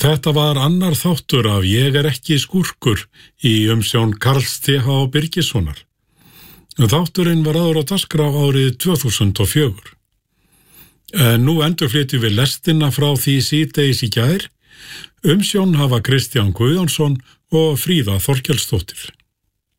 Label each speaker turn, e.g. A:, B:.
A: Þetta var annar þáttur af Ég ekki skúrkur í umsjón Karls T.H. Birgissonar. Þátturinn var áður á dagskrá árið 2004. Nú endurflytjum við lestina frá því síðdegis í gær. Umsjón hafa Kristján Guðjónsson og Fríða Þorkelsdóttir.